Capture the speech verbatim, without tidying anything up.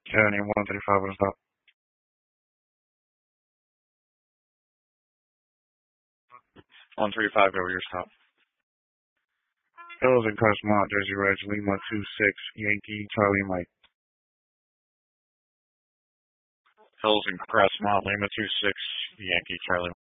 County one thirty-five with a stop. one thirty-five over your stop. Hills and Crestmont, Jersey Reg, Lima two six, Yankee, Charlie Mike. Hills and Crestmont, Lima two six, Yankee, Charlie